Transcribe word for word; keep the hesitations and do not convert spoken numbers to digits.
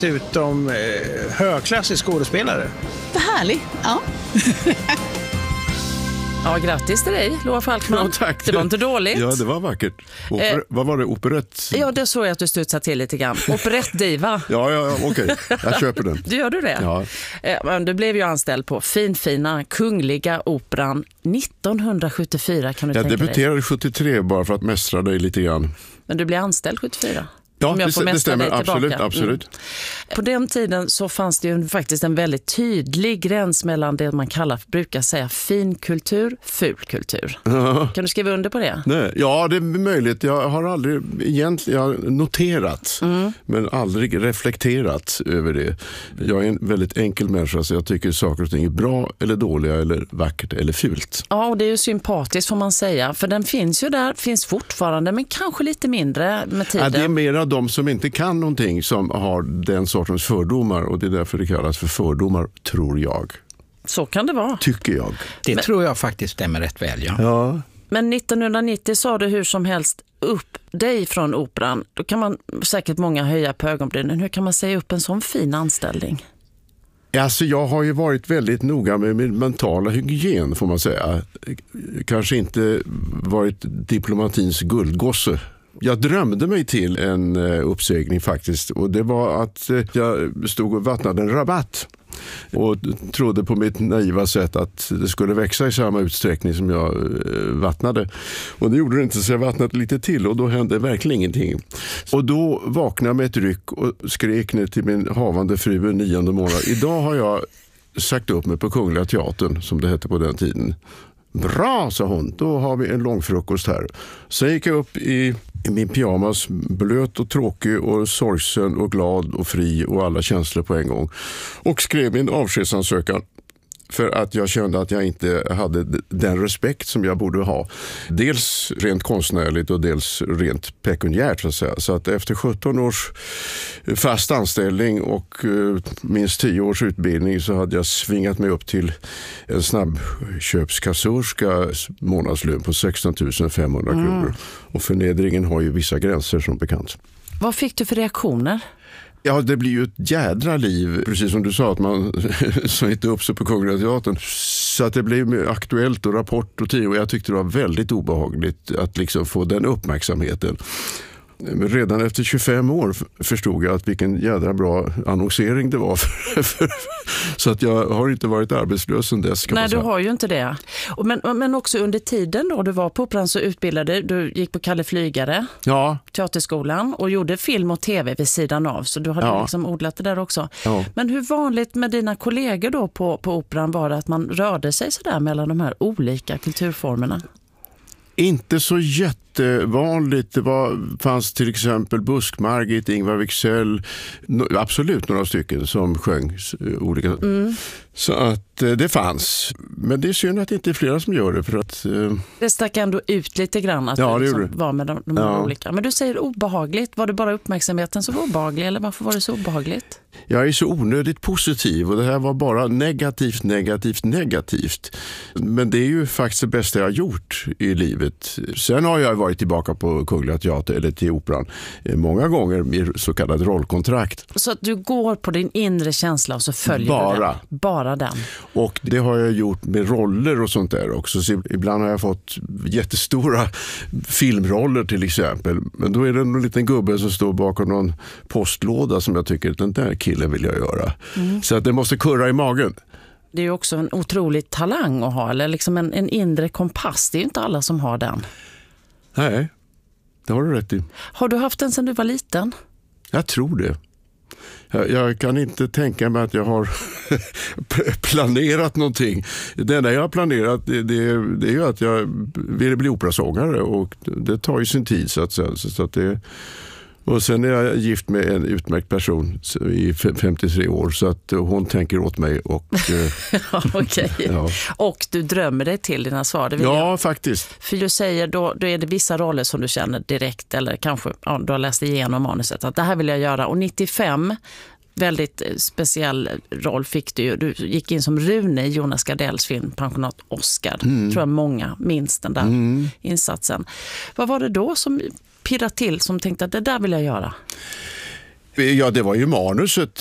Utom eh, högklassig skådespelare. Vad härligt, ja. Ja, grattis till dig, Loa Falkman. Ja, tack. Det var inte dåligt. Ja, det var vackert. Oper- Eh, vad var det? Operett? Ja, det såg jag att du studsade till lite grann. Operettdiva. Ja, ja, ja okej. Jag köper den. Du gör du det? Ja. Eh, men du blev ju anställd på finfina Kungliga Operan nittonhundrasjuttiofyra, kan du Jag tänka dig. debuterade sjuttiotre bara för att mästra dig lite grann. Men du blev anställd sjuttiofyra? Ja, Om jag det, får det mästra stämmer. dig tillbaka. Absolut, absolut. Mm. På den tiden så fanns det ju faktiskt en väldigt tydlig gräns mellan det man kallar, brukar säga, finkultur, fulkultur. Ja. Kan du skriva under på det? Nej. Ja, det är möjligt. Jag har aldrig egentligen jag har noterat, mm. men aldrig reflekterat över det. Jag är en väldigt enkel människa, så jag tycker saker och ting är bra eller dåliga eller vackert eller fult. Ja, och det är ju sympatiskt får man säga. För den finns ju där, finns fortfarande, men kanske lite mindre med tiden. Ja, det är mera de som inte kan någonting som har den sortens fördomar, och det är därför det kallas för fördomar, tror jag. Så kan det vara. Tycker jag. Det Men- tror jag faktiskt stämmer rätt väl, ja. Ja. Men nittonhundranittio sa du hur som helst upp dig från operan. Då kan man säkert många höja på ögonbrynen. Hur kan man säga upp en sån fin anställning? Alltså jag har ju varit väldigt noga med min mentala hygien, får man säga. Kanske inte varit diplomatins guldgosse. Jag drömde mig till en uh, uppsägning faktiskt, och det var att uh, jag stod och vattnade en rabatt och trodde på mitt naiva sätt att det skulle växa i samma utsträckning som jag uh, vattnade. Och det gjorde det inte, så jag vattnade lite till, och då hände verkligen ingenting. Och då vaknade jag med ett ryck och skrek ner till min havande fru en nionde månad. Idag har jag sagt upp mig på Kungliga Teatern, som det hette på den tiden. Bra, sa hon. Då har vi en lång frukost här. Sen gick jag upp i, i min pyjamas, blöt och tråkig och sorgsen och glad och fri och alla känslor på en gång. Och skrev min avskedsansökan. För att jag kände att jag inte hade den respekt som jag borde ha. Dels rent konstnärligt och dels rent pekuniärt, så att säga. Så att efter sjutton års fast anställning och uh, minst tio års utbildning så hade jag svingat mig upp till en snabbköpskassörska månadslön på sexton tusen femhundra mm. kronor. Och förnedringen har ju vissa gränser, som bekant. Vad fick du för reaktioner? Ja, det blir ju ett jädra liv, precis som du sa, att man så inte upp sig på Kungliga Teatern. Så att det blev aktuellt och Rapport och tid, och jag tyckte det var väldigt obehagligt att liksom få den uppmärksamheten. Men redan efter tjugofem år förstod jag att vilken jädra bra annonsering det var. För, för, så att jag har inte varit arbetslös sedan dess. Nej, du har ju inte det. Och men, men också under tiden då du var på operan så utbildade du, gick på Kalle Flygare, ja. teaterskolan, och gjorde film och tv vid sidan av. Så du hade ja. liksom odlat det där också. Ja. Men hur vanligt med dina kollegor då på, på operan var det att man rörde sig så där mellan de här olika kulturformerna? Inte så jättevanligt. Det var, fanns till exempel Busk-Margit, Ingvar Wicksell, no, absolut några stycken som sjöng olika. Mm. Så att eh, det fanns. Men det är synd att det inte är flera som gör det. För att, eh... Det stack ändå ut lite grann att ja, du liksom det var med de, de här ja. olika. Men du säger obehagligt. Var det bara uppmärksamheten som var obehaglig, eller varför var det så obehagligt? Jag är så onödigt positiv, och det här var bara negativt, negativt, negativt. Men det är ju faktiskt det bästa jag har gjort i livet. Sen har jag varit tillbaka på Kungliga Teater eller till operan många gånger med så kallad rollkontrakt. Så att du går på din inre känsla och så följer bara. du den? Bara den. Och det har jag gjort med roller och sånt där också. Så ibland har jag fått jättestora filmroller till exempel. Men då är det en liten gubbe som står bakom någon postlåda som jag tycker att den där killen vill jag göra. Mm. Så att det måste kurra i magen. Det är ju också en otrolig talang att ha, eller liksom en, en inre kompass. Det är ju inte alla som har den. Nej, det har du rätt i. Har du haft den sedan du var liten? Jag tror det. Jag, jag kan inte tänka mig att jag har planerat någonting. Det enda jag har planerat det, det, det är ju att jag vill bli operasångare, och det tar ju sin tid så att säga. Så att det, och sen är jag gift med en utmärkt person i femtiotre år, så att hon tänker åt mig. Och, ja, okej. Ja. Och du drömmer dig till dina svar, det vill ja, jag. faktiskt. För du säger, då, då är det vissa roller som du känner direkt, eller kanske ja, du har läst igenom manuset, att det här vill jag göra. Och nittiofem, väldigt speciell roll fick du ju. Du gick in som Rune i Jonas Gardells film Pensionat Oscar. Mm. Tror jag många minns den där mm. insatsen. Vad var det då som pirrade till, som tänkte att det där vill jag göra? Ja, det var ju manuset